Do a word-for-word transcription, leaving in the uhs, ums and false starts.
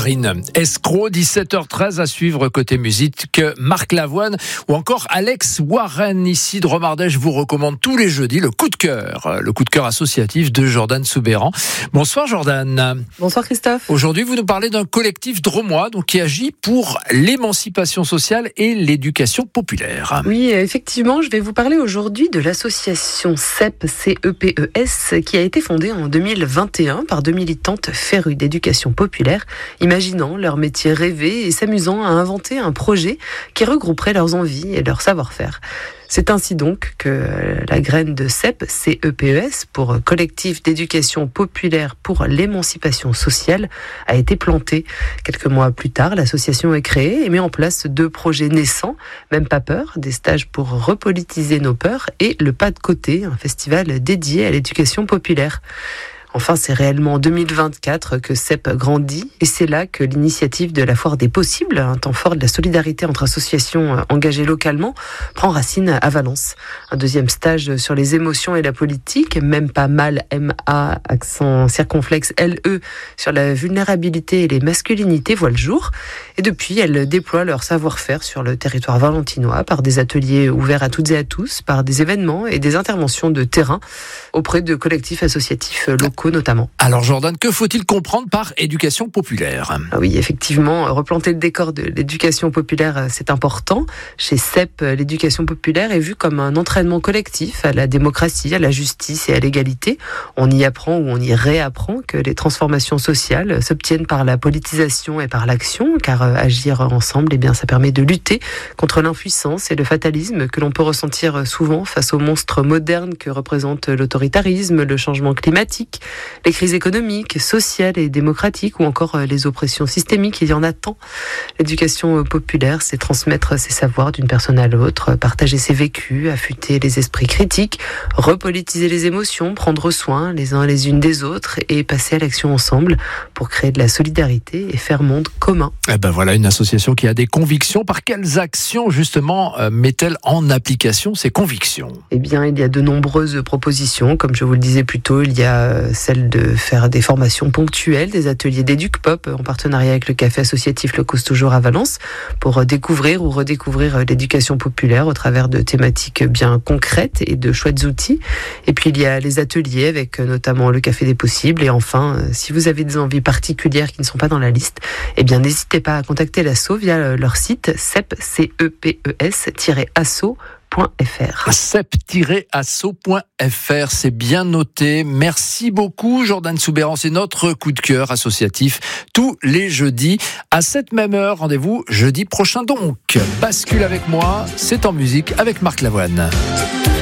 Marine. Escroc, dix-sept heures treize à suivre côté musique que Marc Lavoine ou encore Alex Warren ici de Romardèche vous recommande tous les jeudis le coup de cœur, le coup de cœur associatif de Jordan Soubeyran. Bonsoir Jordan. Bonsoir Christophe. Aujourd'hui vous nous parlez d'un collectif drômois donc qui agit pour l'émancipation sociale et l'éducation populaire. Oui, effectivement, je vais vous parler aujourd'hui de l'association C E P, C E P E S, qui a été fondée en deux mille vingt et un par deux militantes férues d'éducation populaire, imaginant leur métier rêvé et s'amusant à inventer un projet qui regrouperait leurs envies et leur savoir-faire. C'est ainsi donc que la graine de C E P, C E P E S, pour Collectif d'éducation populaire pour l'émancipation sociale, a été plantée. Quelques mois plus tard, l'association est créée et met en place deux projets naissants, Même pas peur, des stages pour repolitiser nos peurs, et Le Pas de côté, un festival dédié à l'éducation populaire. Enfin, c'est réellement en deux mille vingt-quatre que C E P grandit et c'est là que l'initiative de la Foire des Possibles, un temps fort de la solidarité entre associations engagées localement, prend racine à Valence. Un deuxième stage sur les émotions et la politique, Même pas mal, M A, accent circonflexe L E, sur la vulnérabilité et les masculinités voit le jour. Et depuis, elles déploient leur savoir-faire sur le territoire valentinois par des ateliers ouverts à toutes et à tous, par des événements et des interventions de terrain auprès de collectifs associatifs locaux notamment. Alors Jordan, que faut-il comprendre par éducation populaire ? Oui, effectivement, replanter le décor de l'éducation populaire, c'est important. Chez C E P, l'éducation populaire est vue comme un entraînement collectif à la démocratie, à la justice et à l'égalité. On y apprend ou on y réapprend que les transformations sociales s'obtiennent par la politisation et par l'action, car agir ensemble, eh bien, ça permet de lutter contre l'impuissance et le fatalisme que l'on peut ressentir souvent face aux monstres modernes que représentent l'autoritarisme, le changement climatique, les crises économiques, sociales et démocratiques ou encore les oppressions systémiques, il y en a tant. L'éducation populaire, c'est transmettre ses savoirs d'une personne à l'autre, partager ses vécus, affûter les esprits critiques, repolitiser les émotions, prendre soin les uns les unes des autres et passer à l'action ensemble pour créer de la solidarité et faire monde commun. Eh ben voilà une association qui a des convictions. Par quelles actions justement euh, met-elle en application ces convictions ? Eh bien, il y a de nombreuses propositions. Comme je vous le disais plus tôt, il y a celle de faire des formations ponctuelles, des ateliers d'éduc-pop en partenariat avec le café associatif Le Cause Toujours à Valence pour découvrir ou redécouvrir l'éducation populaire au travers de thématiques bien concrètes et de chouettes outils. Et puis il y a les ateliers avec notamment le Café des Possibles. Et enfin, si vous avez des envies particulières qui ne sont pas dans la liste, eh bien n'hésitez pas à contacter l'asso via leur site C E P, C E P E S asso point F R. C E P asso point F R, c'est bien noté. Merci beaucoup Jordan Soubeyran, c'est notre coup de cœur associatif tous les jeudis à cette même heure. Rendez-vous jeudi prochain donc. Bascule avec moi, c'est en musique avec Marc Lavoine.